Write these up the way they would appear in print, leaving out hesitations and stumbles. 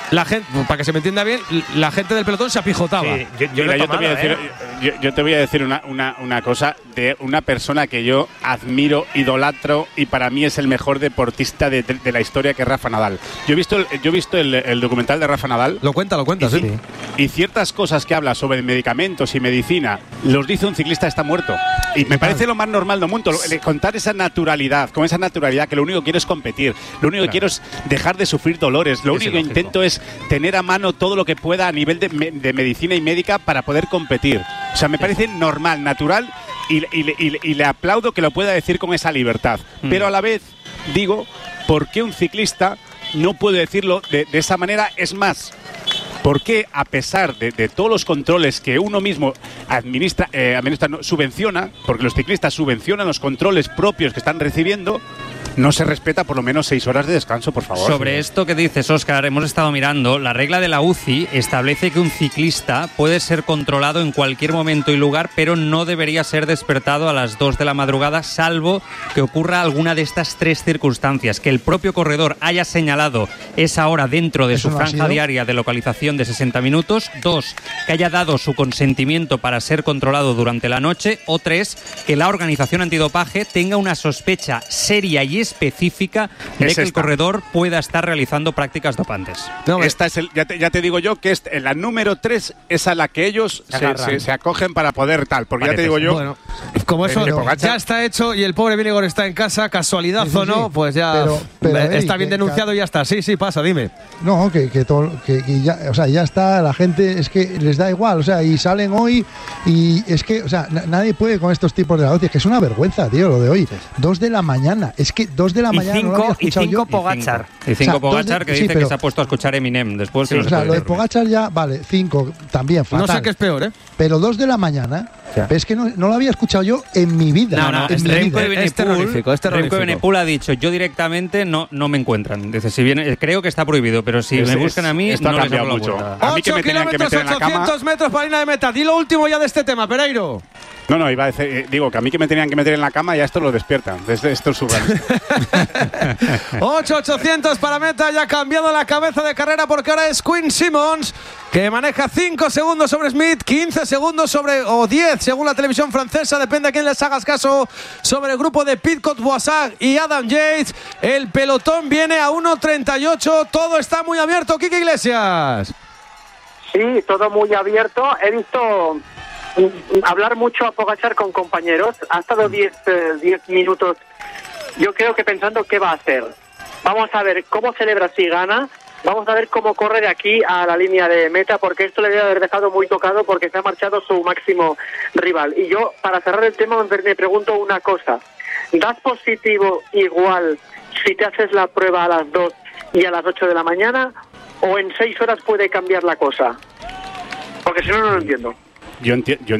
la gente, para que se me entienda bien, la gente del pelotón se apijotaba. Sí, yo te voy a decir una cosa de una persona que yo admiro, idolatro y para mí es el mejor deportista de la historia, que es Rafa Nadal. Yo he visto el documental de Rafa Nadal. Lo cuenta, sí. Y ciertas cosas que habla sobre medicamentos y medicina los dice un ciclista está muerto. Y me parece lo más normal del mundo, contar esa naturalidad, con esa naturalidad, que lo único que quiero es competir, lo único que quiero es dejar de sufrir dolores, lo único que intento es tener a mano todo lo que pueda a nivel de medicina y médica para poder competir. O sea, me parece normal, natural y le aplaudo que lo pueda decir con esa libertad. Pero a la vez digo, ¿por qué un ciclista no puede decirlo de esa manera? Es más, ¿por qué, a pesar de todos los controles que uno mismo subvenciona, porque los ciclistas subvencionan los controles propios que están recibiendo, no se respeta por lo menos 6 horas de descanso, por favor? Sobre esto que dices, Óscar, hemos estado mirando. La regla de la UCI establece que un ciclista puede ser controlado en cualquier momento y lugar, pero no debería ser despertado a las 2 de la madrugada, salvo que ocurra alguna de estas 3 circunstancias: que el propio corredor haya señalado esa hora dentro de su franja diaria de localización de 60 minutos; 2, que haya dado su consentimiento para ser controlado durante la noche; o 3, que la organización antidopaje tenga una sospecha seria y específica de que el corredor pueda estar realizando prácticas dopantes. No, esta es ya te digo yo que la número 3 es a la que ellos se acogen para poder tal, porque ya te digo yo. Bueno, como eso ya está hecho y el pobre Vingegaard está en casa, casualidad o no, pues ya pero está bien denunciado y ya está. Sí, pasa, dime. No, que ya, o sea, ya está, la gente es que les da igual, o sea, y salen hoy y es que, o sea, nadie puede con estos tipos de noticias, que es una vergüenza, tío, lo de hoy. 2 de la mañana, es que 2 de la mañana y 5 Pogačar. Y 5 Pogačar, que dice que se ha puesto a escuchar Eminem después. Sí, lo de Pogačar ya, vale, 5 también, fatal. No sé qué es peor, ¿eh? Pero 2 de la mañana, es que no lo había escuchado yo en mi vida. No, es terrorífico. Remco Evenepoel ha dicho, yo directamente no me encuentran. Dice, si bien creo que está prohibido, pero si me buscan a mí, esto no ha les hago la mucho. vuelta. A mí que me tenían que meter en la cama. 800 metros para línea de meta. Di lo último ya de este tema, Pereiro. No, iba a decir, digo que a mí que me tenían que meter en la cama y a esto lo despiertan. Esto es surrealista. 800 para meta, ya ha cambiado la cabeza de carrera porque ahora es Quinn Simmons, que maneja 5 segundos sobre Smith, 15 segundos o 10 según la televisión francesa, depende a quién les hagas caso, sobre el grupo de Pidcock, Boissac y Adam Yates. El pelotón viene a 1.38, todo está muy abierto. Quique Iglesias. Sí, todo muy abierto. He visto hablar mucho a Pogačar con compañeros. Ha estado 10 minutos, yo creo que pensando qué va a hacer. Vamos a ver cómo celebra si gana. Vamos a ver cómo corre de aquí a la línea de meta, porque esto le debe haber dejado muy tocado porque se ha marchado su máximo rival. Y yo, para cerrar el tema, me pregunto una cosa. ¿Das positivo igual si te haces la prueba a las 2 y a las 8 de la mañana? ¿O en 6 horas puede cambiar la cosa? Porque si no, no lo entiendo. Yo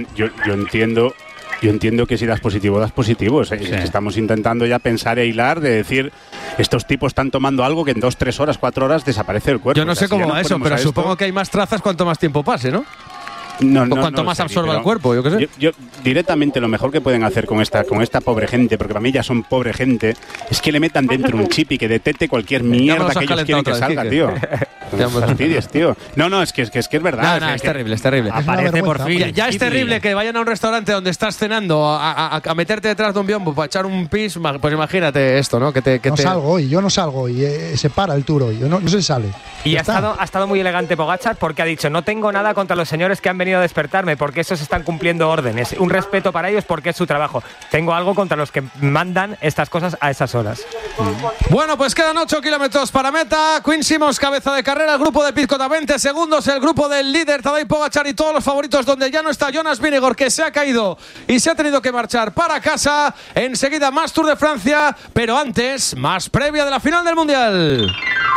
entiendo que si das positivo. Estamos intentando ya pensar e hilar de decir, estos tipos están tomando algo que en 2, 3 horas, 4 horas desaparece el cuerpo. Yo no sé cómo va eso, pero supongo que hay más trazas cuanto más tiempo pase, ¿no? Cuanto más absorba el cuerpo, yo qué sé. Yo directamente lo mejor que pueden hacer con esta pobre gente, porque para mí ya son pobre gente, es que le metan dentro un chip y que detecte cualquier mierda que ellos quieren que salga, tío. Fastidies, tío. No, es que es verdad. Es terrible. Aparece por fin. Ya es terrible que vayan a un restaurante donde estás cenando a meterte detrás de un biombo para echar un pis. Pues imagínate esto, ¿no? Yo no salgo hoy, se para el tour hoy, no se sale. Y ha estado muy elegante Pogačar porque ha dicho, no tengo nada contra los señores que han venido a despertarme porque esos están cumpliendo órdenes. Un respeto para ellos porque es su trabajo. Tengo algo contra los que mandan estas cosas a esas horas. Bueno, pues quedan 8 kilómetros para meta. Quinn Simmons, cabeza de carrera. El grupo de Pidcock a 20 segundos. El grupo del líder Tadej Pogačar y todos los favoritos, donde ya no está Jonas Vingegaard, que se ha caído y se ha tenido que marchar para casa. Enseguida más Tour de Francia, pero antes más previa de la final del Mundial.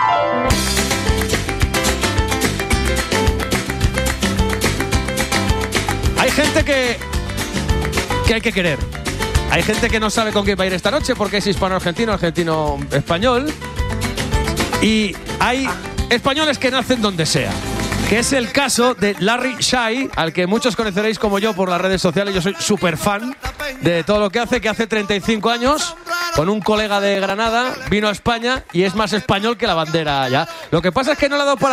Hay gente que hay que querer. Hay gente que no sabe con quién va a ir esta noche porque es hispano-argentino, argentino-español. Y hay españoles que nacen donde sea. Que es el caso de Larry Shai, al que muchos conoceréis como yo por las redes sociales. Yo soy súper fan de todo lo que hace 35 años, con un colega de Granada, vino a España y es más español que la bandera allá. Lo que pasa es que no le ha dado para